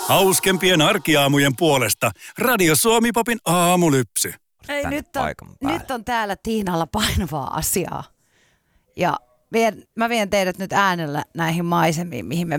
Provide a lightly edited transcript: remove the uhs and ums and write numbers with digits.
Hauskempien arkiaamujen puolesta Radio Suomi-popin aamulypsy. Ei, nyt on täällä Tiinalla painavaa asiaa. Ja mä vien teidät nyt äänellä näihin maisemiin, mihin me